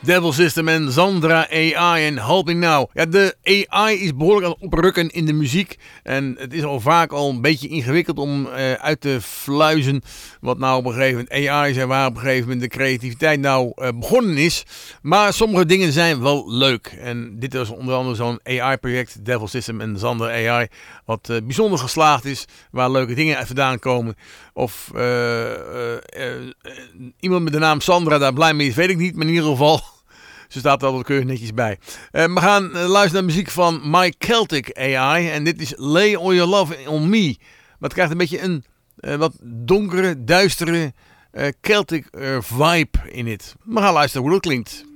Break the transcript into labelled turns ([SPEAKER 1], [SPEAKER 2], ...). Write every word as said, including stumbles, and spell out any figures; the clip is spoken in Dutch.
[SPEAKER 1] Devil System en Sandra A I en Helping Now. Ja, de A I is behoorlijk aan het oprukken in de muziek. En het is al vaak al een beetje ingewikkeld om uh, uit te fluizen wat nou op een gegeven moment A I is en waar op een gegeven moment de creativiteit nou uh, begonnen is. Maar sommige dingen zijn wel leuk. En dit is onder andere zo'n A I-project, Devil System en Sandra A I, wat uh, bijzonder geslaagd is, waar leuke dingen uit vandaan komen. Of uh, uh, uh, uh, iemand met de naam Sandra daar blij mee is, weet ik niet, maar in ieder geval, ze staat er altijd keurig netjes bij. Uh, we gaan uh, luisteren naar muziek van My Celtic A I en dit is Lay All Your Love On Me. Maar het krijgt een beetje een uh, wat donkere, duistere uh, Celtic uh, vibe in het. We gaan luisteren hoe dat klinkt.